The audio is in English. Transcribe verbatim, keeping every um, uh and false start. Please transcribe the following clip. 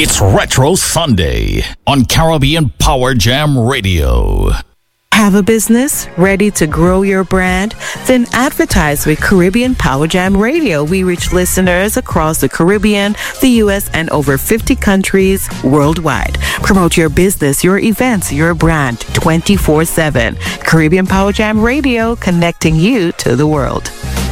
It's Retro Sunday on Caribbean Power Jam Radio. Have a business ready to grow your brand? Then advertise with Caribbean Power Jam Radio. We reach listeners across the Caribbean, the U S, and over fifty countries worldwide. Promote your business, your events, your brand twenty-four seven. Caribbean Power Jam Radio, connecting you to the world.